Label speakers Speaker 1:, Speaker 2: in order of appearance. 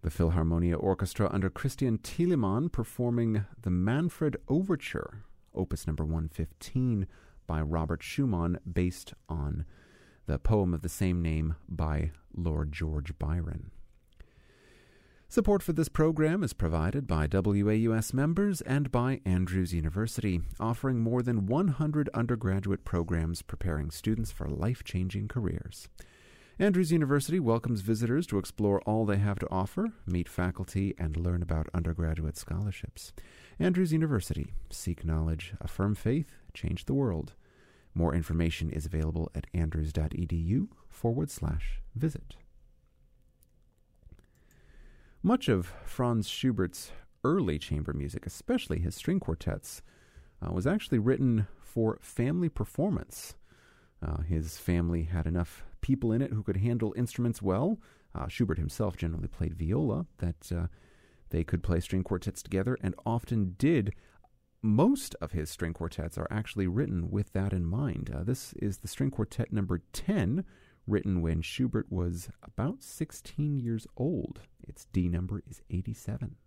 Speaker 1: The Philharmonia Orchestra under Christian Thielemann performing the Manfred Overture, opus number 115 by Robert Schumann, based on the poem of the same name by Lord George Byron. Support for this program is provided by WAUS members and by Andrews University, offering more than 100 undergraduate programs preparing students for life-changing careers. Andrews University welcomes visitors to explore all they have to offer, meet faculty, and learn about undergraduate scholarships. Andrews University. Seek knowledge, affirm faith, change the world. More information is available at andrews.edu/visit. Much of Franz Schubert's early chamber music, especially his string quartets, was actually written for family performance. His family had enough people in it who could handle instruments well. Schubert himself generally played viola, that they could play string quartets together, and often did. Most of his string quartets are actually written with that in mind. This is the string quartet number 10, written when Schubert was about 16 years old. Its D number is 87.